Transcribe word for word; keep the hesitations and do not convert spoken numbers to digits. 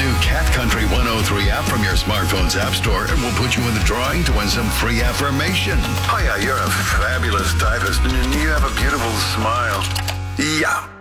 new Cat Country one oh three app from your smartphone's app store and we'll put you in the drawing to win some free affirmation. Oh yeah, you're a fabulous typist and you have a beautiful smile. Yeah.